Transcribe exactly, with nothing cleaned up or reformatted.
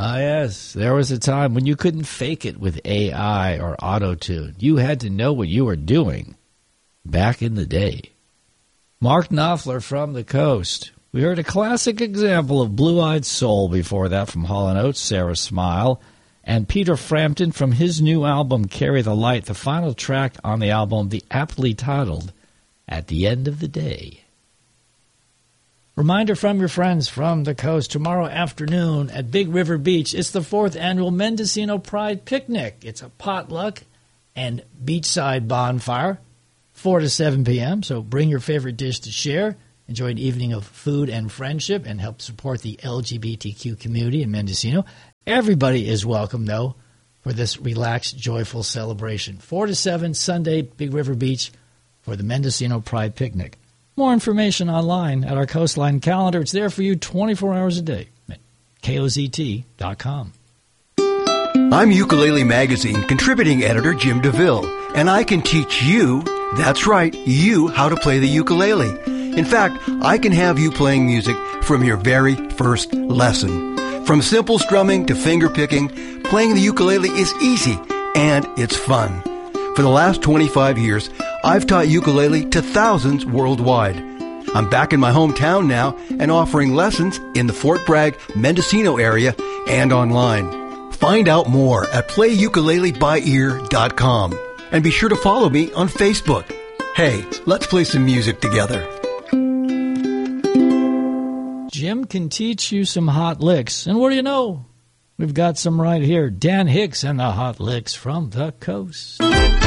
Ah, yes. There was a time when you couldn't fake it with A I or auto-tune. You had to know what you were doing back in the day. Mark Knopfler from the Coast. We heard a classic example of Blue-Eyed Soul before that from Hall and Oates, Sarah Smile, and Peter Frampton from his new album, Carry the Light, the final track on the album, the aptly titled, At the End of the Day. Reminder from your friends from the coast, tomorrow afternoon at Big River Beach, it's the fourth annual Mendocino Pride Picnic. It's a potluck and beachside bonfire, four to seven p.m., so bring your favorite dish to share. Enjoy an evening of food and friendship and help support the L G B T Q community in Mendocino. Everybody is welcome, though, for this relaxed, joyful celebration. four to seven, Sunday, Big River Beach, for the Mendocino Pride Picnic. More information online at our Coastline calendar. It's there for you twenty-four hours a day at K O Z T dot com. I'm Ukulele Magazine contributing editor Jim DeVille, and I can teach you, that's right, you, how to play the ukulele. In fact, I can have you playing music from your very first lesson. From simple strumming to finger picking, playing the ukulele is easy and it's fun. For the last twenty-five years, I've taught ukulele to thousands worldwide. I'm back in my hometown now and offering lessons in the Fort Bragg, Mendocino area and online. Find out more at play ukulele by ear dot com and be sure to follow me on Facebook. Hey, let's play some music together. Jim can teach you some hot licks. And what do you know? We've got some right here. Dan Hicks and the Hot Licks from the Coast.